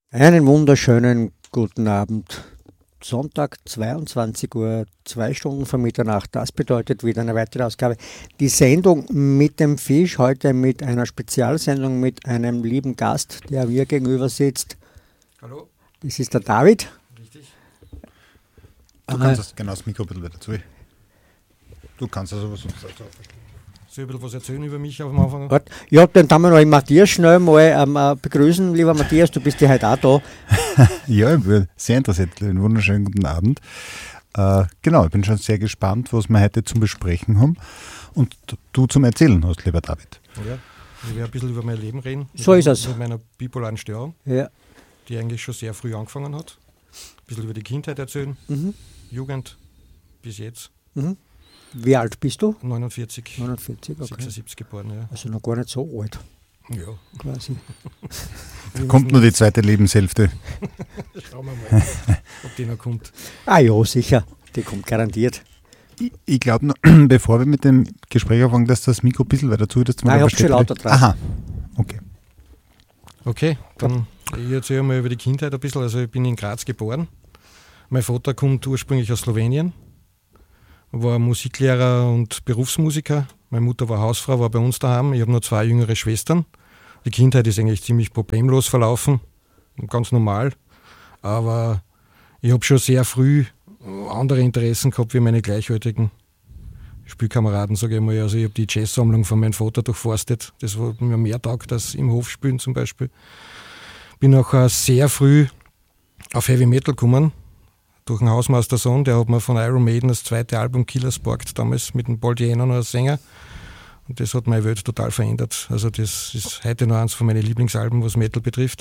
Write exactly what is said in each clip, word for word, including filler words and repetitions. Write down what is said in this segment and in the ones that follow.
Einen wunderschönen guten Abend. Sonntag, zweiundzwanzig Uhr, zwei Stunden vor Mitternacht. Das bedeutet wieder eine weitere Ausgabe. Die Sendung mit dem Fisch, heute mit einer Spezialsendung mit einem lieben Gast, der mir gegenüber sitzt. Hallo. Das ist der David. Richtig. Du äh, kannst das genau das Mikro ein bisschen weiter zu. Du kannst also was. Soll ich ein bisschen was erzählen über mich auf dem Anfang? Wart, ja, dann kann man noch den Matthias schnell mal ähm, äh, begrüßen. Lieber Matthias, du bist ja heute auch da. Ja, ich bin sehr interessiert. Einen wunderschönen guten Abend. Äh, genau, ich bin schon sehr gespannt, was wir heute zum Besprechen haben und du zum Erzählen hast, lieber David. Ja, ich werde ein bisschen über mein Leben reden. So mit, ist es. Mit meiner bipolaren Störung, Ja. die eigentlich schon sehr früh angefangen hat. Ein bisschen über die Kindheit erzählen, Mhm. Jugend bis jetzt. Mhm. Wie alt bist du? neunundvierzig, neunundvierzig, okay. sechsundsiebzig geboren, ja. Also noch gar nicht so alt, Ja, quasi. Da kommt nur die zweite Lebenshälfte. schauen wir mal, ob die noch kommt. Ah ja, sicher. Die kommt garantiert. Ich, ich glaube, bevor wir mit dem Gespräch anfangen, dass das Mikro ein bisschen weiter zu ist. Nein, ich habe schon lauter dran. Aha, okay. Okay, dann ich erzähle mal über die Kindheit ein bisschen. Also ich bin in Graz geboren. Mein Vater kommt ursprünglich aus Slowenien, war Musiklehrer und Berufsmusiker. Meine Mutter war Hausfrau, war bei uns daheim. Ich habe noch zwei jüngere Schwestern. Die Kindheit ist eigentlich ziemlich problemlos verlaufen, ganz normal. Aber ich habe schon sehr früh andere Interessen gehabt wie meine gleichaltrigen Spielkameraden, sage ich mal. Also ich habe die Jazzsammlung von meinem Vater durchforstet. Das war mir mehr taugt als im Hof spielen zum Beispiel. Bin auch sehr früh auf Heavy Metal gekommen, durch den Hausmeistersohn. Der hat mir von Iron Maiden das zweite Album Killers borgt, damals mit dem Paul Di'Anno als Sänger. Und das hat meine Welt total verändert. Also das ist heute noch eins von meinen Lieblingsalben, was Metal betrifft.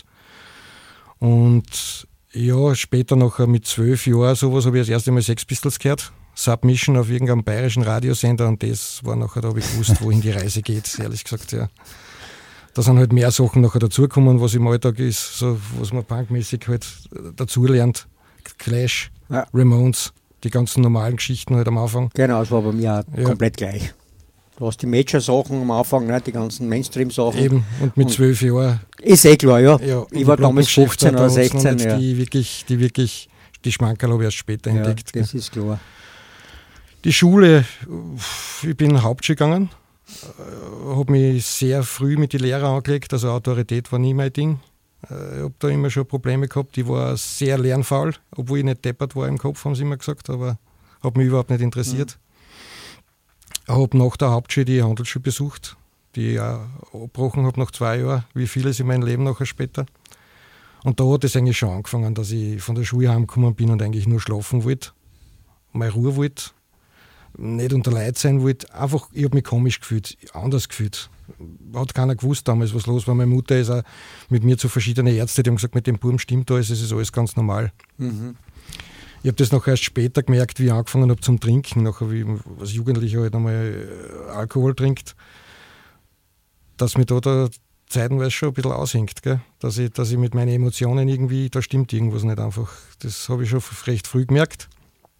Und ja, später noch mit zwölf Jahren sowas habe ich das erste Mal Sex Pistols gehört. Submission auf irgendeinem bayerischen Radiosender, und das war nachher, da habe ich gewusst, wohin die Reise geht, ehrlich gesagt, ja. Da sind halt mehr Sachen nachher dazugekommen, was im Alltag ist, so, was man punkmäßig halt dazulernt. Clash, Ja. Ramones, die ganzen normalen Geschichten halt am Anfang. Genau, es war bei mir auch Ja. komplett gleich. Du hast die Major-Sachen am Anfang, ne, die ganzen Mainstream-Sachen. Eben, und mit Und- zwölf Jahren. Ist eh klar, ja. Ja, Ich war damals fünfzehn oder sechzehn. Ja, Die wirklich, die wirklich, die Schmankerl habe ich erst später ja, entdeckt. das ist klar. Die Schule, ich bin Hauptschule gegangen, habe mich sehr früh mit den Lehrern angelegt, also Autorität war nie mein Ding. Ich habe da immer schon Probleme gehabt, ich war sehr lernfaul, obwohl ich nicht deppert war im Kopf, haben sie immer gesagt, aber hat mich überhaupt nicht interessiert. Ich habe nach der Hauptschule die Handelsschule besucht, die ich auch abgebrochen habe nach zwei Jahren, wie vieles in meinem Leben nachher später. Und da hat es eigentlich schon angefangen, dass ich von der Schule heimgekommen bin und eigentlich nur schlafen wollte, mal Ruhe wollte, nicht unter Leid sein wollte. Einfach, ich habe mich komisch gefühlt, anders gefühlt. Hat keiner gewusst damals, was los war. Meine Mutter ist auch mit mir zu verschiedenen Ärzten, die haben gesagt, mit dem Buben stimmt alles, es ist alles ganz normal. Mhm. Ich habe das noch erst später gemerkt, wie ich angefangen habe zum Trinken, nachher wie ich als Jugendlicher halt einmal Alkohol trinkt, dass mir da der zeitenweise schon ein bisschen aushängt, gell? Dass, ich, dass ich mit meinen Emotionen irgendwie, da stimmt irgendwas nicht einfach. Das habe ich schon recht früh gemerkt.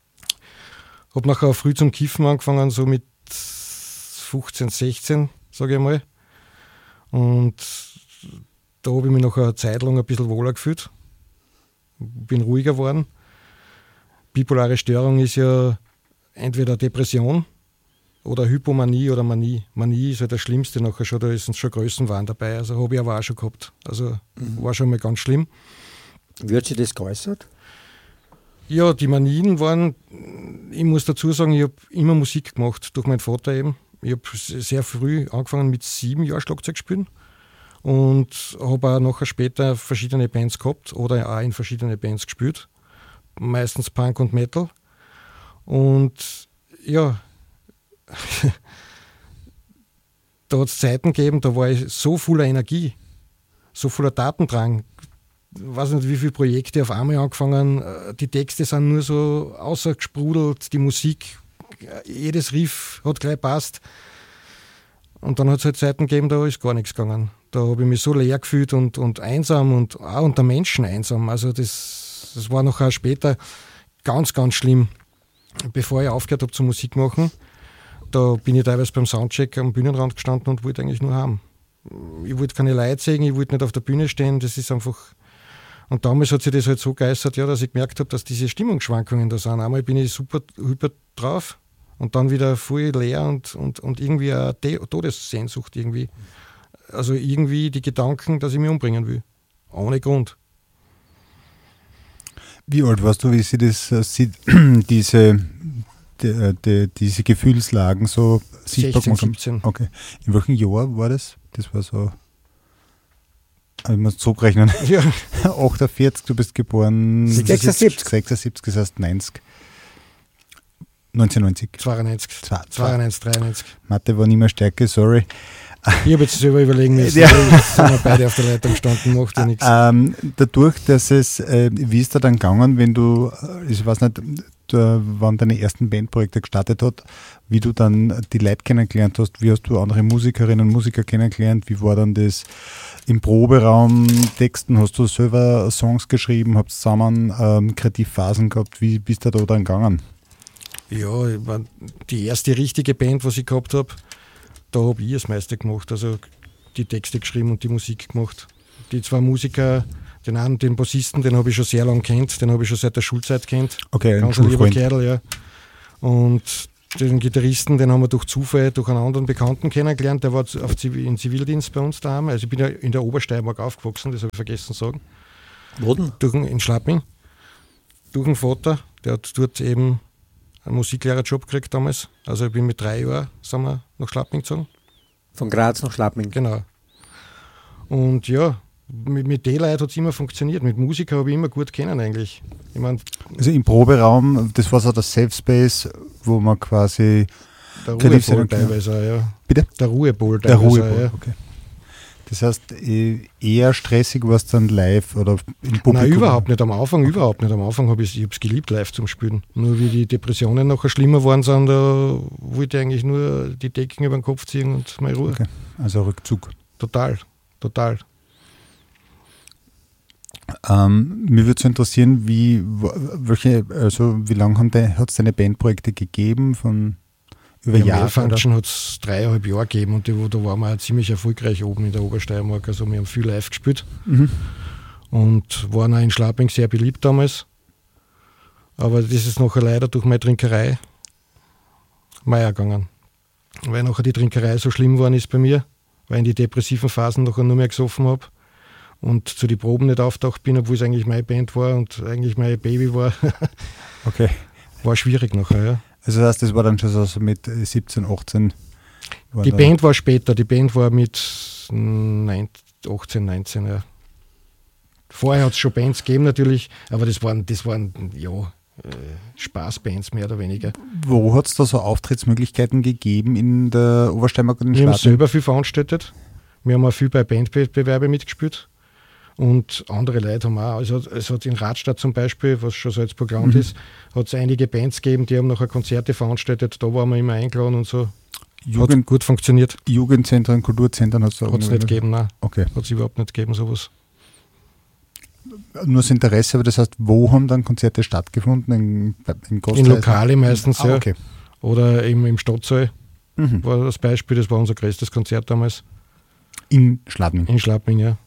Habe nachher früh zum Kiffen angefangen, so mit fünfzehn, sechzehn, sage ich mal. Und da habe ich mich noch eine Zeit lang ein bisschen wohler gefühlt. Bin ruhiger geworden. Bipolare Störung ist ja entweder Depression oder Hypomanie oder Manie. Manie ist halt das Schlimmste nachher schon, da ist schon Größenwahn dabei. Also habe ich aber auch schon gehabt. Also Mhm. war schon mal ganz schlimm. Wie hat sich das geäußert? Ja, die Manien waren, ich muss dazu sagen, ich habe immer Musik gemacht, durch meinen Vater eben. Ich habe sehr früh angefangen mit sieben Jahren Schlagzeug spielen und habe auch nachher später verschiedene Bands gehabt oder auch in verschiedene Bands gespielt. Meistens Punk und Metal. Und ja, da hat es Zeiten gegeben, da war ich so voller Energie, so voller Tatendrang. Ich weiß nicht, wie viele Projekte auf einmal angefangen. Die Texte sind nur so außergesprudelt, die Musik, jedes Riff hat gleich passt. Und dann hat es halt Zeiten gegeben, da ist gar nichts gegangen. Da habe ich mich so leer gefühlt und, und einsam und auch unter Menschen einsam. Also das, das war noch auch später ganz, ganz schlimm. Bevor ich aufgehört habe zu Musik machen, da bin ich teilweise beim Soundcheck am Bühnenrand gestanden und wollte eigentlich nur haben. Ich wollte keine Leute sehen, ich wollte nicht auf der Bühne stehen, das ist einfach... Und damals hat sich das halt so geäußert, ja, dass ich gemerkt habe, dass diese Stimmungsschwankungen da sind. Einmal bin ich super hyper drauf und dann wieder voll leer und, und, und irgendwie eine Todessehnsucht irgendwie. Also irgendwie die Gedanken, dass ich mich umbringen will. Ohne Grund. Wie alt warst du, wie sie das äh, sieht, diese, die, die, diese Gefühlslagen so sichtbar sechzehn, gemacht haben? siebzehn. Okay. In welchem Jahr war das? Das war so, ich muss zurückrechnen, Ja. achtundvierzig, du bist geboren sechsundsiebzig. sechsundsiebzig, das heißt neunzig. neunzehnhundertneunzig. zweiundneunzig. Zwei- zweiundneunzig, dreiundneunzig. Mathe war nicht mehr Stärke, sorry. Ich habe jetzt selber überlegen müssen, Ja. weil jetzt sind wir beide auf der Leitung gestanden, macht ja nichts. Ähm, dadurch, dass es, äh, wie ist da dann gegangen, wenn du, äh, ich weiß nicht, da, wann deine ersten Bandprojekte gestartet hat, wie du dann die Leute kennengelernt hast, wie hast du andere Musikerinnen und Musiker kennengelernt, wie war dann das im Proberaum, Texten, hast du selber Songs geschrieben, habt zusammen ähm, Kreativphasen gehabt, wie bist du da dann gegangen? Ja, ich mein, die erste richtige Band, was ich gehabt habe, da habe ich das meiste gemacht. Also die Texte geschrieben und die Musik gemacht. Die zwei Musiker, den einen, den Bassisten, den habe ich schon sehr lange kennt, den habe ich schon seit der Schulzeit kennt. Okay, ein Ganz ein lieber Schulfreund. Kerl, ja. Und den Gitarristen, den haben wir durch Zufall, durch einen anderen Bekannten kennengelernt, der war auf Zivil, in Zivildienst bei uns daheim. Also ich bin ja in der Obersteiermark aufgewachsen, das habe ich vergessen zu sagen. Wo denn? Durch, einen- in Schlapping. Durch einen Vater, der hat dort eben einen Musiklehrerjob gekriegt damals. Also ich bin mit drei Jahren sind wir nach Schlapping gezogen. Von Graz nach Schlapping. Genau. Und ja, mit, mit den Leuten hat es immer funktioniert. Mit Musiker habe ich immer gut kennen eigentlich. Ich meine, Also im Proberaum, das war so der Safe Space, wo man quasi der Kreativ sein Ruhepol kann. teilweise auch, ja. Bitte? Der Ruhepol der teilweise Ruhepol, auch, ja. okay. Das heißt, eh, eher stressig war es dann live oder im Publikum? Nein, überhaupt nicht. Am Anfang überhaupt nicht. Am Anfang habe ich es geliebt, live zum Spielen. Nur wie die Depressionen nachher schlimmer waren, sind, da wollte ich eigentlich nur die Decken über den Kopf ziehen und meine Ruhe. Okay. Also Rückzug. Total, total. Ähm, mir würde es interessieren, wie, w- welche, also wie lange hat es deine Bandprojekte gegeben? Von über Ja, Jahre? oder? Function hat es dreieinhalb Jahre gegeben und die, da waren wir auch ziemlich erfolgreich oben in der Obersteiermark. Also wir haben viel live gespielt Mhm. und waren auch in Schlapping sehr beliebt damals. Aber das ist nachher leider durch meine Trinkerei Meier gegangen. Weil nachher die Trinkerei so schlimm geworden ist bei mir, weil ich in die depressiven Phasen nachher nur mehr gesoffen habe und zu den Proben nicht auftaucht bin, obwohl es eigentlich meine Band war und eigentlich mein Baby war. Okay. War schwierig nachher, ja. Also das heißt, das war dann schon so mit siebzehn, achtzehn? war Die da- Band war später, die Band war mit neun, achtzehn, neunzehn, ja. Vorher hat es schon Bands gegeben natürlich, aber das waren, das waren ja, äh, Spaßbands mehr oder weniger. Wo hat es da so Auftrittsmöglichkeiten gegeben in der Obersteiermark und in Wir haben Schladming? selber viel veranstaltet, wir haben auch viel bei Bandwettbewerben mitgespielt und andere Leute haben auch, also es hat in Radstadt zum Beispiel, was schon Salzburg Land Mhm. ist, hat es einige Bands gegeben, die haben nachher Konzerte veranstaltet, da waren wir immer eingeladen und so. Hat Jugend, gut funktioniert. Jugendzentren, Kulturzentren hat es da Hat es irgendwo- nicht gegeben, nein. Okay. Hat es überhaupt nicht gegeben, sowas. Nur das Interesse, aber das heißt, wo haben dann Konzerte stattgefunden? In, in, In Lokale meistens, ah, ja. okay. Oder eben im Stadtsaal Mhm. war das Beispiel, das war unser größtes Konzert damals In Schladming. in Schlapping, ja.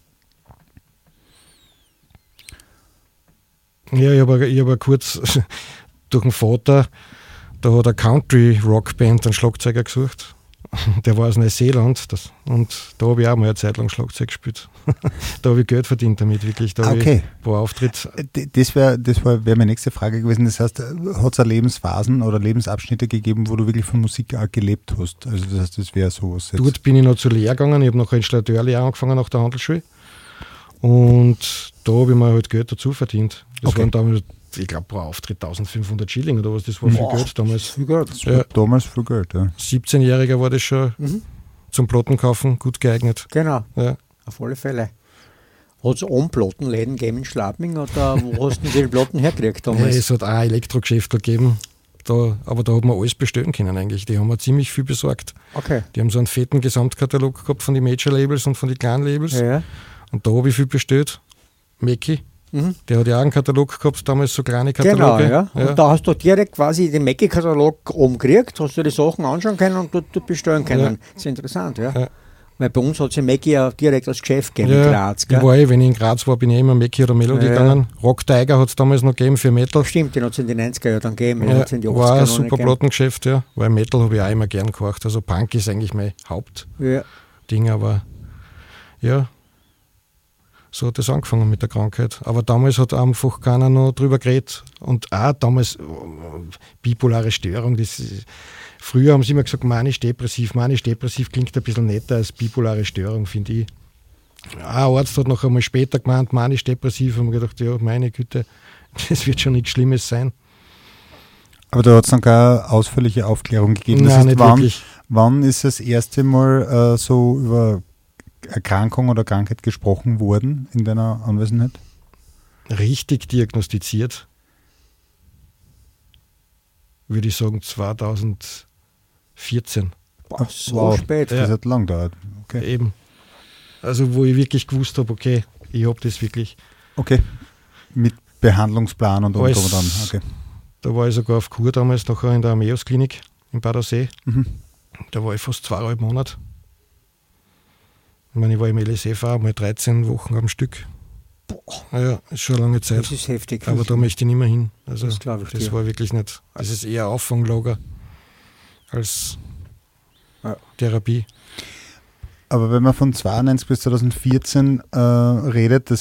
Ja, ich habe ich hab kurz durch den Vater, da hat eine Country-Rock-Band einen Schlagzeuger gesucht. Der war aus Neuseeland das, und da habe ich auch mal eine Zeit lang Schlagzeug gespielt. Da habe ich Geld verdient damit, wirklich. Da Ah, habe okay. ich ein paar Auftritte. D- Das wäre das wär, wär meine nächste Frage gewesen. Das heißt, hat es Lebensphasen oder Lebensabschnitte gegeben, wo du wirklich von Musik auch gelebt hast? Also das heißt, das wäre sowas jetzt. Dort bin ich noch zur Lehre gegangen. Ich habe noch eine Installateurlehre angefangen nach der Handelsschule. Und da habe ich mir halt Geld dazu verdient. Das Okay. waren damals, ich glaube, pro Auftritt eintausendfünfhundert Schilling oder was. Das war viel Boah, Geld damals. Viel Geld. Das war Ja. damals viel Geld, ja. siebzehn-Jähriger war das schon Mhm. zum Plattenkaufen gut geeignet. Genau, Ja. auf alle Fälle. Hat es Plattenläden gegeben in Schlapping oder wo hast du denn die Platten hergekriegt Ja, damals? es hat auch Elektrogeschäfte gegeben. Da, aber da hat man alles bestellen können eigentlich. Die haben mir ziemlich viel besorgt. Okay. Die haben so einen fetten Gesamtkatalog gehabt von den Major-Labels und von den kleinen Labels. Ja, ja. Und da habe ich viel bestellt. Mackie, Mhm. der hat ja auch einen Katalog gehabt, damals so kleine Genau, Kataloge. ja. Und da hast du direkt quasi den Mackie-Katalog oben gekriegt, hast du die Sachen anschauen können und dort, dort bestellen können. Ja. Das ist interessant, ja. Ja. Weil bei uns hat es ja Mackie ja direkt als Geschäft gegeben Ja, in Graz. ich Gell? war eh, wenn ich in Graz war, bin ich eh immer Mackie oder Melody Ja. gegangen. Rock Tiger hat es damals noch gegeben für Metal. Stimmt, den hat es in den neunziger Jahren dann gegeben. Den Ja, hat's in die war ein achtziger noch super nicht gegeben. Plattengeschäft, ja. Weil Metal habe ich auch immer gern gehört. Also Punk ist eigentlich mein Hauptding, Ja. aber ja, so hat es angefangen mit der Krankheit. Aber damals hat einfach keiner noch drüber geredet. Und auch damals äh, bipolare Störung. Das ist, früher haben sie immer gesagt, manisch-depressiv. Manisch-depressiv klingt ein bisschen netter als bipolare Störung, finde ich. Ein Arzt hat noch einmal später gemeint, manisch-depressiv. Haben wir gedacht, ja, meine Güte, das wird schon nichts Schlimmes sein. Aber da hat es dann keine ausführliche Aufklärung gegeben. Das Nein, heißt, nicht wann, wirklich. wann ist das erste Mal äh, so über Erkrankung oder Krankheit gesprochen worden in deiner Anwesenheit? Richtig diagnostiziert, würde ich sagen, zweitausendvierzehn. Boah, so Wow, spät. Das Ja. hat lang gedauert. Okay. Eben. Also wo ich wirklich gewusst habe, okay, ich habe das wirklich. Okay. Mit Behandlungsplan und, und, Alles- und dann. Okay. Da war ich sogar auf Kur damals nachher in der Armeos-Klinik in Bad Aussee. Mhm. Da war ich fast zweieinhalb Monate. Ich meine, ich war im L S F auch mal dreizehn Wochen am Stück. Ja, ist schon eine lange Zeit. Das ist heftig. Aber da möchte ich nicht mehr hin. Also Das das, glaub ich dir. war wirklich nicht. Das ist eher Auffanglager als Ja. Therapie. Aber wenn man von zweiundneunzig bis zweitausendvierzehn äh, redet, das